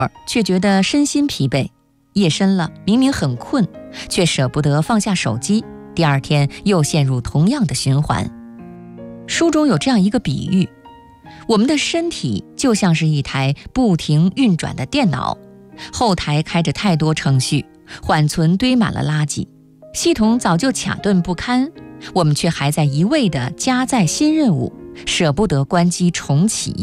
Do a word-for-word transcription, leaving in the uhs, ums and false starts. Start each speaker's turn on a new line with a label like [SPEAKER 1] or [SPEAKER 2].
[SPEAKER 1] 却觉得身心疲惫，夜深了，明明很困，却舍不得放下手机，第二天又陷入同样的循环。书中有这样一个比喻，我们的身体就像是一台不停运转的电脑，后台开着太多程序，缓存堆满了垃圾，系统早就卡顿不堪，我们却还在一味地加载新任务，舍不得关机重启。